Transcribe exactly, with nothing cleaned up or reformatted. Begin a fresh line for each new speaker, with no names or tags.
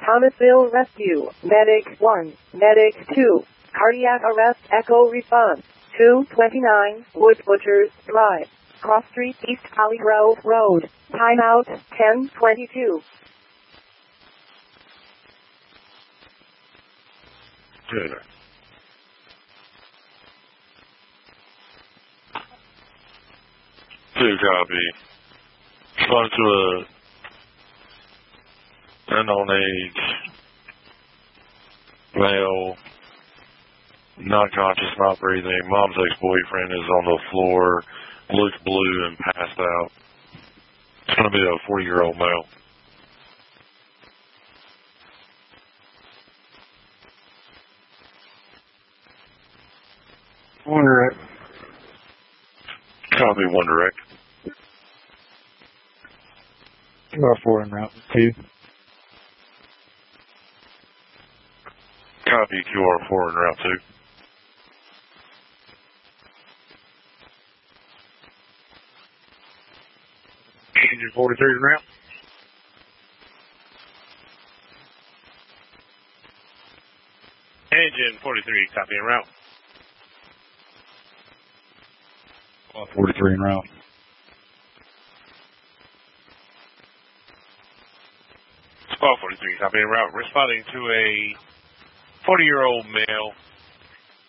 Thomasville Rescue, Medic one, Medic two, cardiac arrest echo response, two twenty-nine, Wood Butchers Drive, Cross Street East Holly Grove Road, timeout, ten twenty-two.
Good. Two copy. Respond to a unknown age, male, not conscious, not breathing. Mom's ex-boyfriend is on the floor, looks blue and passed out. It's going to be a forty-year-old male.
One direct.
Copy, one direct.
Q R four en route. Two.
Copy, Q R four en route two.
Engine forty-three en route.
Engine forty-three, copy en route.
forty-three en route.
Squad forty-three, copy en route. Responding to a forty-year-old male